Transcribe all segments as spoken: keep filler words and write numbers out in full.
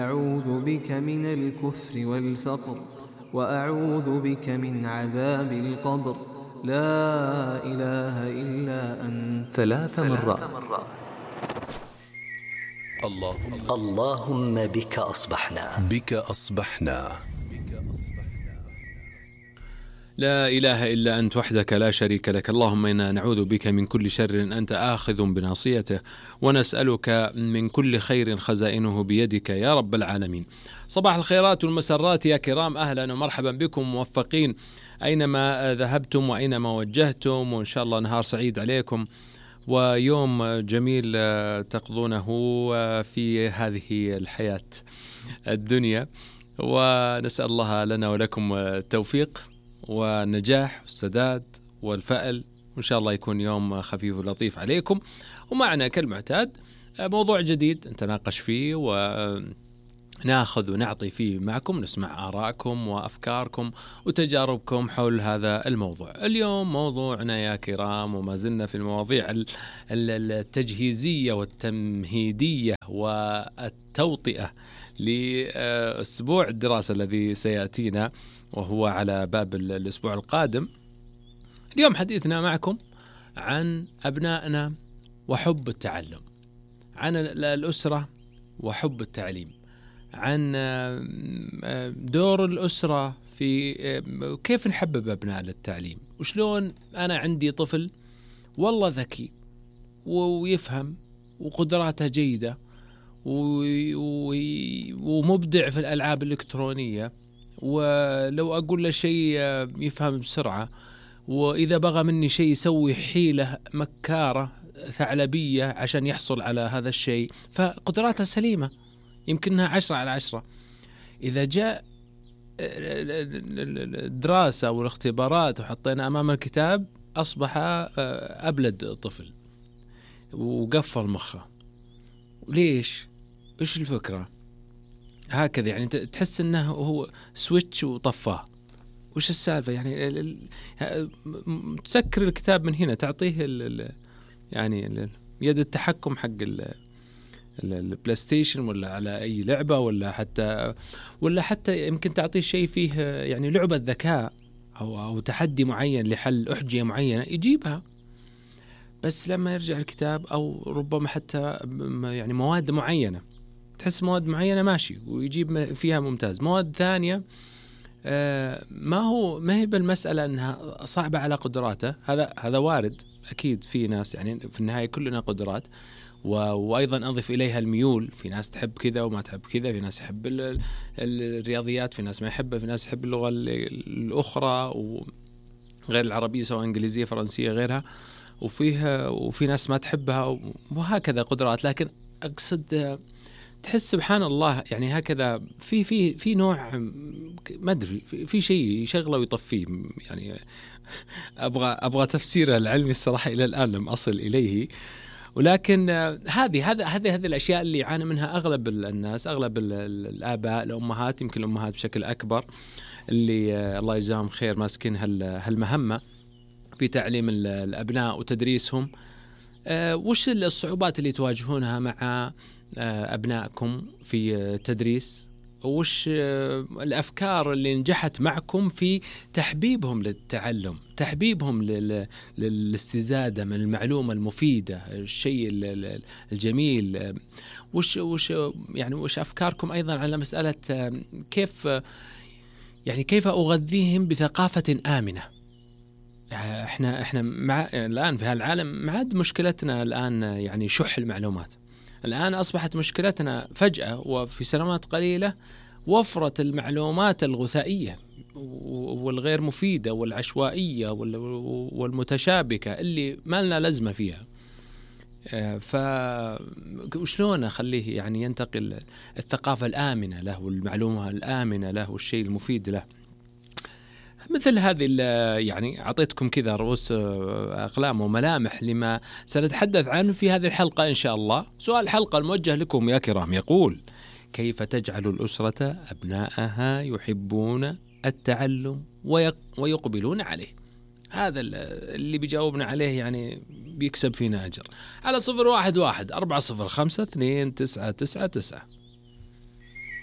أعوذ بك من الكفر والفقر وأعوذ بك من عذاب القبر. لا إله إلا أنت. ثلاث مرات. اللهم اللهم بك أصبحنا بك أصبحنا لا إله إلا أنت وحدك لا شريك لك. اللهم إنا نعوذ بك من كل شر أنت آخذ بناصيته، ونسألك من كل خير خزائنه بيدك يا رب العالمين. صباح الخيرات والمسرات يا كرام، أهلا ومرحبا بكم، موفقين أينما ذهبتم وأينما وجهتم، وإن شاء الله نهار سعيد عليكم ويوم جميل تقضونه في هذه الحياة الدنيا، ونسأل الله لنا ولكم التوفيق والنجاح والسداد والفأل، وإن شاء الله يكون يوم خفيف ولطيف عليكم. ومعنا كالمعتاد موضوع جديد نتناقش فيه وناخذ ونعطي فيه معكم، نسمع آراءكم وأفكاركم وتجاربكم حول هذا الموضوع. اليوم موضوعنا يا كرام، وما زلنا في المواضيع التجهيزية والتمهيدية والتوطئة لأسبوع الدراسة الذي سيأتينا وهو على باب الأسبوع القادم. اليوم حديثنا معكم عن أبنائنا وحب التعلم، عن الأسرة وحب التعليم، عن دور الأسرة في كيف نحبب أبناء للتعليم، وشلون أنا عندي طفل والله ذكي ويفهم وقدراته جيدة ومبدع في الألعاب الإلكترونية، ولو أقول له شيء يفهم بسرعة، وإذا بغى مني شيء يسوي حيلة مكارة ثعلبية عشان يحصل على هذا الشيء، فقدراته سليمة يمكنها عشرة على عشرة. إذا جاء الدراسة والاختبارات وحطينا أمام الكتاب أصبح أبلد طفل وقفل مخه. ليش؟ إيش الفكرة؟ هكذا يعني تحس أنه هو سويتش وطفاه. وش السالفة يعني؟ تسكر الكتاب من هنا، تعطيه ال يعني ال يد التحكم حق البلاي ستيشن ولا على أي لعبة، ولا حتى ولا حتى يمكن تعطيه شيء فيه يعني لعبة ذكاء أو أو تحدي معين لحل أحجية معينة يجيبها. بس لما يرجع الكتاب أو ربما حتى يعني مواد معينة، تحس مواد معينة ماشي ويجيب فيها ممتاز، مواد ثانية آه ما هو ما هي بالمسألة أنها صعبة على قدراته. هذا هذا وارد أكيد، في ناس يعني في النهاية كلنا قدرات، وأيضا أضيف إليها الميول، في ناس تحب كذا وما تحب كذا، في ناس يحب الرياضيات، في ناس ما يحبها، في ناس يحب اللغة الأخرى وغير العربية سواء إنجليزية فرنسية غيرها، وفيها وفي ناس ما تحبها، وهكذا قدرات. لكن أقصد تحس سبحان الله يعني هكذا في في في نوع ما أدري في, في شيء يشغله ويطفيه يعني. أبغى أبغى تفسيره العلمي الصراحة إلى الآن لم أصل إليه، ولكن هذه هذا هذه هذه الأشياء اللي يعاني منها أغلب الناس، أغلب الآباء، الأمهات، يمكن الأمهات بشكل أكبر، اللي الله يجزاهم خير ماسكين هالمهمة في تعليم الأبناء وتدريسهم. أه وش الصعوبات اللي تواجهونها مع أه أبنائكم في التدريس؟ وش أه الأفكار اللي نجحت معكم في تحبيبهم للتعلم، تحبيبهم للاستزادة من المعلومة المفيدة، الشيء الجميل؟ وش وش يعني وش أفكاركم أيضا على مسألة كيف يعني كيف أغذيهم بثقافة آمنة؟ احنا احنا مع الان في هالعالم ما عاد مشكلتنا الان يعني شح المعلومات، الان اصبحت مشكلتنا فجأة وفي سنوات قليلة وفرة المعلومات الغثائية والغير مفيدة والعشوائية والمتشابكة اللي ما لنا لازمة فيها. ف وشلون اخليه يعني ينتقل الثقافة الآمنة له والمعلومة الآمنة له والشيء المفيد له؟ مثل هذه يعني أعطيتكم كذا رؤوس أقلام وملامح لما سنتحدث عنه في هذه الحلقة إن شاء الله. سؤال الحلقة الموجه لكم يا كرام يقول: كيف تجعل الأسرة أبنائها يحبون التعلم ويقبلون عليه؟ هذا اللي بيجاوبنا عليه يعني بيكسب فينا أجر. على صفر واحد واحد أربعة صفر خمسة اثنين تسعة تسعة تسعة.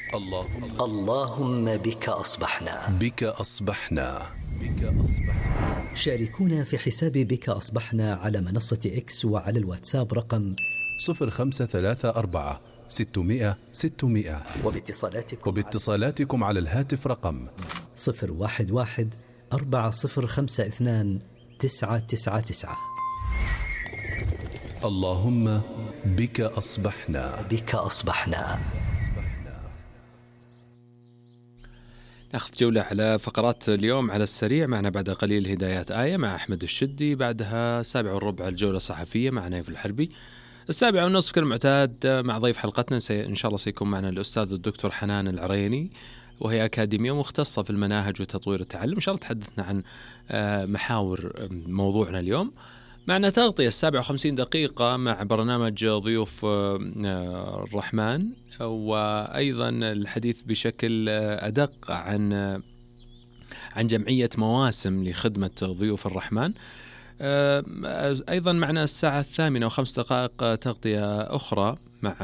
اللهم اللهم بك أصبحنا بك أصبحنا بك أصبحنا. شاركونا في حساب بك أصبحنا على منصة إكس وعلى الواتساب رقم صفر خمسة ثلاثة أربعة ستمائة ستمائة، وباتصالاتكم وباتصالاتكم على الهاتف رقم صفر واحد واحد أربعة صفر خمسة اثنان تسعة تسعة تسعة. اللهم بك أصبحنا بك أصبحنا. ناخذ جولة على فقرات اليوم على السريع. معنا بعد قليل هدايات آية مع أحمد الشدي، بعدها سابع والربع الجولة الصحفية مع نايف الحربي، السابع والنصف كالمعتاد مع ضيف حلقتنا إن شاء الله سيكون معنا الأستاذ الدكتور حنان العريني، وهي أكاديمية مختصة في المناهج وتطوير التعلم. إن شاء الله تحدثنا عن محاور موضوعنا اليوم. معنا تغطية السابع وخمسين دقيقة مع برنامج ضيوف الرحمن، وأيضا الحديث بشكل أدق عن عن جمعية مواسم لخدمة ضيوف الرحمن. أيضا معنا الساعة الثامنة وخمس دقائق تغطية أخرى